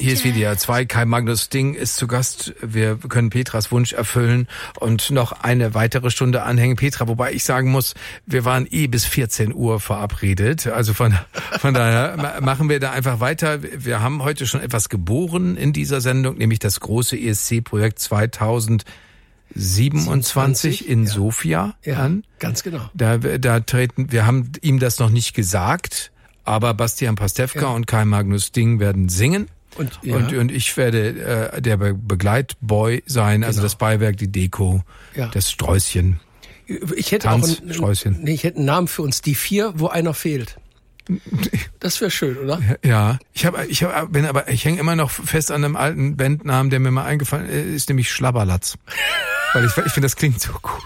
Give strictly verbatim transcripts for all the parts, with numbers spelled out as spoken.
Hier ist W D R zwei, Kai Magnus Ding ist zu Gast. Wir können Petras Wunsch erfüllen und noch eine weitere Stunde anhängen. Petra, wobei ich sagen muss, wir waren eh bis vierzehn Uhr verabredet. Also von, von daher machen wir da einfach weiter. Wir haben heute schon etwas geboren in dieser Sendung, nämlich das große E S C-Projekt zweitausendsiebenundzwanzig in ja. Sofia ja, an. Ganz genau. Da, da treten, wir haben ihm das noch nicht gesagt, aber Bastian Pastewka ja. und Kai Magnus Ding werden singen. Und, ja. und, und ich werde äh, der Be- Begleitboy sein, genau. Also das Beiwerk, die Deko, ja. das Sträußchen. Ich hätte Tanz, auch einen, Sträußchen. Nee, ich hätte einen Namen für uns, die vier, wo einer fehlt. Das wäre schön, oder? Ja, ich habe, ich hab, bin aber, ich hänge immer noch fest an einem alten Bandnamen, der mir mal eingefallen ist, nämlich Schlabberlatz. Weil ich, ich finde, das klingt so gut.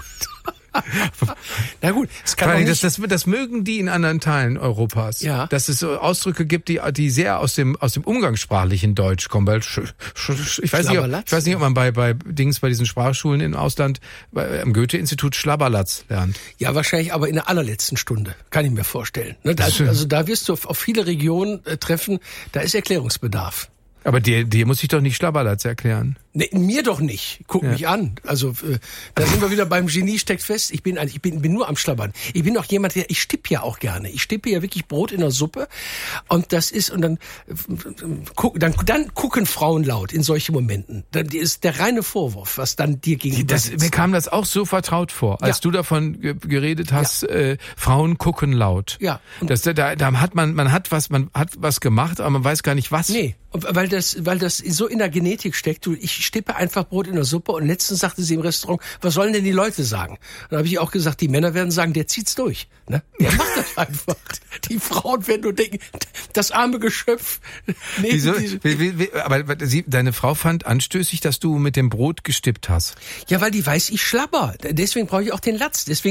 Na gut, es kann Weil auch das, nicht das, das mögen die in anderen Teilen Europas, ja. dass es so Ausdrücke gibt, die, die sehr aus dem aus dem umgangssprachlichen Deutsch kommen. Weil sch, sch, ich weiß nicht, ob, ich weiß nicht, ob man bei bei Dings bei diesen Sprachschulen im Ausland bei, am Goethe-Institut Schlabberlatz lernt. Ja, wahrscheinlich, aber in der allerletzten Stunde kann ich mir vorstellen. Ne, da, also da wirst du auf, auf viele Regionen äh, treffen, da ist Erklärungsbedarf. Aber dir, dir muss ich doch nicht Schlabberlatz erklären. Nee, mir doch nicht. Guck ja. mich an. Also äh, da sind wir wieder beim Genie steckt fest. Ich bin ich bin, bin nur am Schlabbern. Ich bin auch jemand, der ich stippe ja auch gerne. Ich stippe ja wirklich Brot in der Suppe und das ist und dann äh, guck, dann dann gucken Frauen laut in solchen Momenten. Dann ist der reine Vorwurf, was dann dir gegenüber das, sitzt. Mir kam das auch so vertraut vor, als ja. du davon ge- geredet hast. Ja. Äh, Frauen gucken laut. Ja. Und das, da, da hat man man hat was man hat was gemacht, aber man weiß gar nicht was. Nee. Weil das, weil das so in der Genetik steckt. Du, ich stippe einfach Brot in der Suppe und letztens sagte sie im Restaurant, was sollen denn die Leute sagen? Dann habe ich auch gesagt, die Männer werden sagen, der zieht's durch. Ne? Der macht das einfach. Die Frauen werden nur denken, das arme Geschöpf. Nee, Wieso? Wie, wie, wie, aber sie, deine Frau fand anstößig, dass du mit dem Brot gestippt hast. Ja, weil die weiß, ich schlabber. Deswegen brauche ich auch den Latz. Deswegen